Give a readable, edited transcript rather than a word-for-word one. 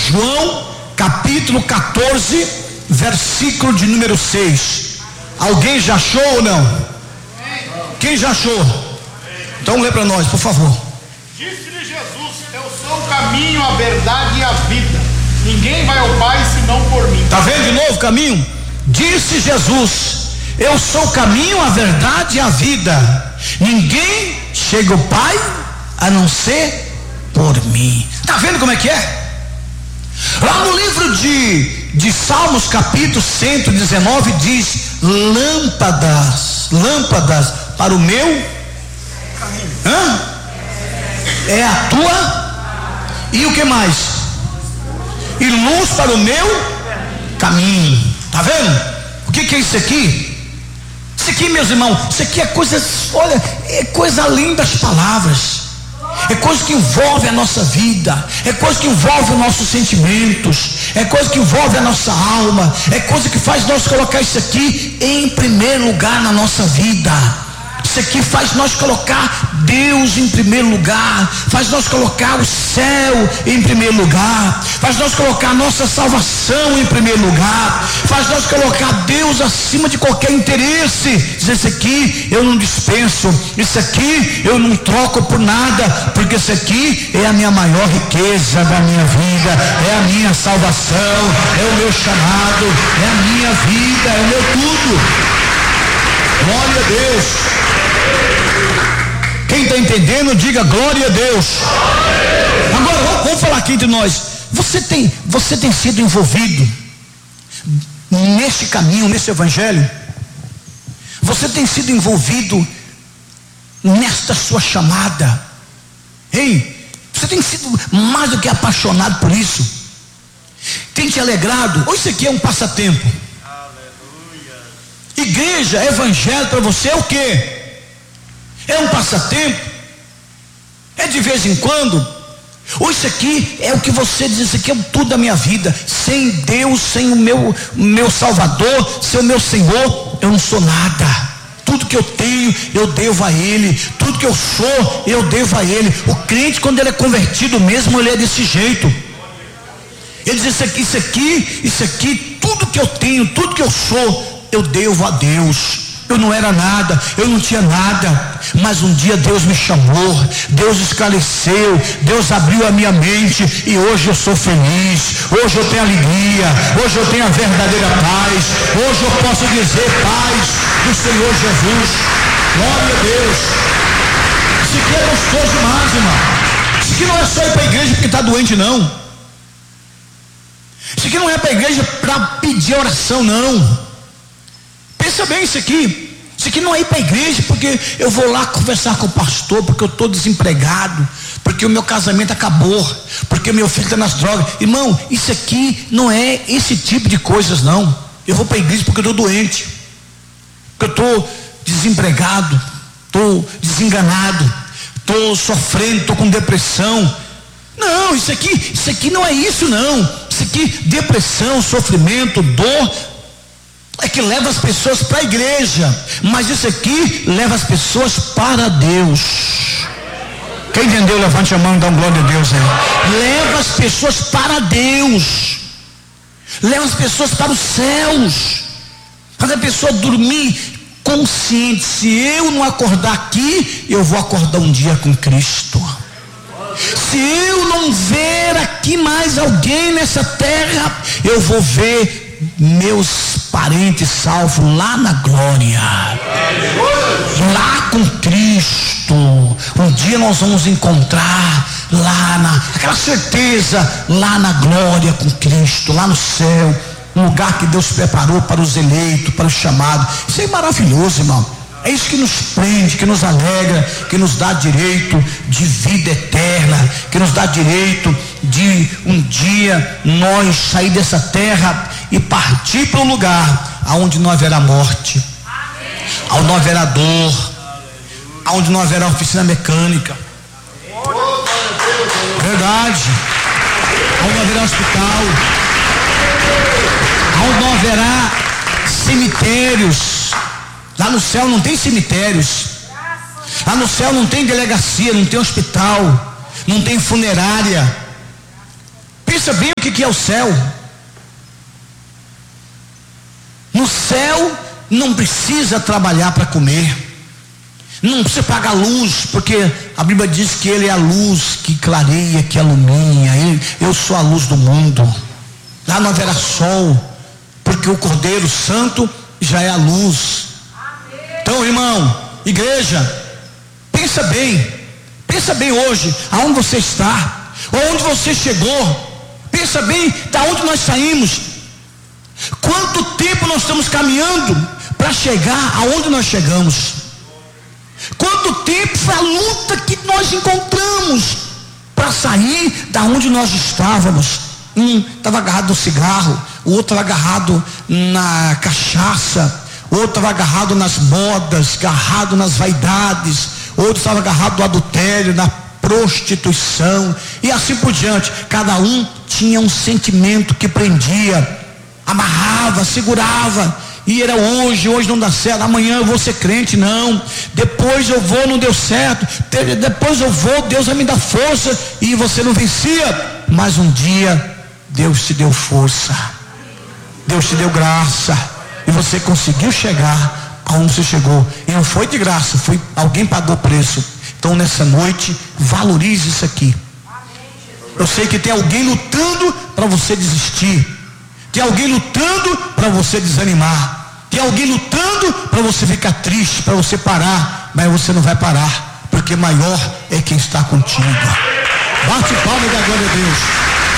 João capítulo 14, versículo de número 6. Alguém já achou ou não? Quem já achou? Então lê para nós, por favor. Disse-lhe Jesus: eu sou o caminho, a verdade e a vida. Ninguém vai ao Pai senão por mim. Está vendo de novo o caminho? Disse Jesus: eu sou o caminho, a verdade e a vida. Ninguém chega ao Pai a não ser por mim. Está vendo como é que é? Lá no livro de Salmos, capítulo 119, diz: lâmpadas para o meu caminho. É a tua, e o que mais? E luz para o meu caminho. Está vendo? O que é isso aqui? Isso aqui, meus irmãos, isso aqui é coisa, olha, é coisa além das palavras. É coisa que envolve a nossa vida, é coisa que envolve os nossos sentimentos, é coisa que envolve a nossa alma, é coisa que faz nós colocar isso aqui em primeiro lugar na nossa vida. Isso aqui faz nós colocar Deus em primeiro lugar, faz nós colocar o céu em primeiro lugar, faz nós colocar a nossa salvação em primeiro lugar, faz nós colocar Deus acima de qualquer interesse. Diz: esse aqui eu não dispenso, isso aqui eu não troco por nada, porque isso aqui é a minha maior riqueza da minha vida, é a minha salvação, é o meu chamado, é a minha vida, é o meu tudo. Glória a Deus. Quem está entendendo, diga glória a Deus. Agora vamos falar aqui entre nós. Você tem sido envolvido neste caminho, nesse evangelho? Você tem sido envolvido nesta sua chamada? Ei, você tem sido mais do que apaixonado por isso? Tem te alegrado? Ou isso aqui é um passatempo? Igreja, evangelho para você é o quê? É um passatempo? É de vez em quando? Ou isso aqui é o que você diz: isso aqui é tudo da minha vida? Sem Deus, sem o meu Salvador, sem o meu Senhor, eu não sou nada. Tudo que eu tenho, eu devo a Ele. Tudo que eu sou, eu devo a Ele. O crente, quando ele é convertido mesmo, ele é desse jeito. Ele diz: isso aqui, tudo que eu tenho, tudo que eu sou, eu devo a Deus. Eu não era nada, eu não tinha nada, mas um dia Deus me chamou, Deus esclareceu, Deus abriu a minha mente, e hoje eu sou feliz, hoje eu tenho alegria, hoje eu tenho a verdadeira paz, hoje eu posso dizer: paz do Senhor Jesus. Glória a Deus. Isso aqui é gostoso demais, irmão. Isso aqui não é só ir para a igreja porque está doente, não. Isso aqui não é para a igreja para pedir oração, não. Pensa bem isso aqui. Isso aqui não é ir para a igreja porque eu vou lá conversar com o pastor, porque eu estou desempregado, porque o meu casamento acabou, porque meu filho está nas drogas. Irmão, isso aqui não é esse tipo de coisas, não. Eu vou para a igreja porque eu estou doente, porque eu estou desempregado, estou desenganado, estou sofrendo, estou com depressão. Não, isso aqui não é isso, não. Isso aqui, depressão, sofrimento, dor, é que leva as pessoas para a igreja, mas isso aqui leva as pessoas para Deus. Quem entendeu, levante a mão e dá um glória a Deus aí. Leva as pessoas para Deus, leva as pessoas para os céus, faz a pessoa dormir consciente: se eu não acordar aqui, eu vou acordar um dia com Cristo. Se eu não ver aqui mais alguém nessa terra, eu vou ver meus parentes salvos lá na glória, lá com Cristo. Um dia nós vamos encontrar lá aquela certeza, lá na glória com Cristo, lá no céu, um lugar que Deus preparou para os eleitos, para os chamados. Isso é maravilhoso, irmão. É isso que nos prende, que nos alegra, que nos dá direito de vida eterna, que nos dá direito de um dia nós sair dessa terra e partir para um lugar aonde não haverá morte, aonde não haverá dor, aonde não haverá oficina mecânica. Verdade. Aonde não haverá hospital, aonde não haverá cemitérios. Lá no céu não tem cemitérios, lá no céu não tem delegacia, não tem hospital, não tem funerária. Pensa Pensa bem o que é o céu. No céu não precisa trabalhar para comer, não precisa pagar luz, porque a Bíblia diz que Ele é a luz que clareia, que ilumina. Eu sou a luz do mundo. Lá não haverá sol, porque o Cordeiro Santo já é a luz. Então, irmão, igreja, pensa bem hoje, aonde você está, aonde você chegou. Pensa bem, da onde nós saímos. Quanto tempo nós estamos caminhando para chegar aonde nós chegamos? Quanto tempo foi a luta que nós encontramos para sair da onde nós estávamos? Um estava agarrado no cigarro, o outro estava agarrado na cachaça, o outro estava agarrado nas modas, agarrado nas vaidades, outro estava agarrado no adultério, na prostituição, e assim por diante. Cada um tinha um sentimento que prendia, amarrava, segurava, e era hoje não dá certo, amanhã eu vou ser crente, não, depois eu vou, não deu certo, depois eu vou, Deus vai me dar força, e você não vencia. Mas um dia Deus te deu força, Deus te deu graça, e você conseguiu chegar aonde você chegou, e não foi de graça, foi alguém pagou o preço. Então nessa noite, valorize isso aqui. Eu sei que tem alguém lutando para você desistir, tem alguém lutando para você desanimar, tem alguém lutando para você ficar triste, para você parar, mas você não vai parar, porque maior é quem está contigo. Bate palma e dá glória a Deus.